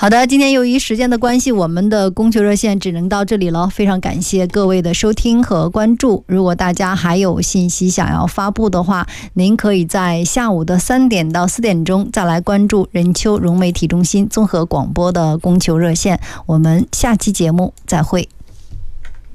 好的，今天由于时间的关系，我们的供求热线只能到这里了，非常感谢各位的收听和关注。如果大家还有信息想要发布的话，您可以在下午的3点到4点钟再来关注任丘融媒体中心综合广播的供求热线。我们下期节目再会。